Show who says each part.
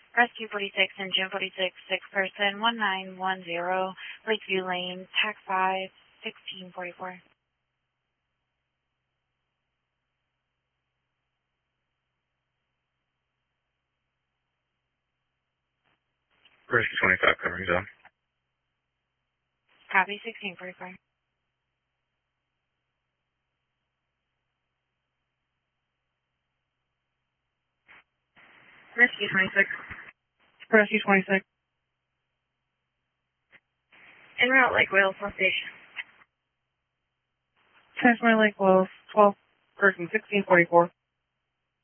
Speaker 1: Rescue 46 and Jim 46, 6-person, 1910, Lakeview Lane, TAC 5, 1644.
Speaker 2: Rescue 25 covering zone.
Speaker 1: Copy, 1644.
Speaker 3: Rescue 26. Rescue 26. En route, Lake Wales, South Station.
Speaker 4: Transfer Lake Wales, 12-person, 1644.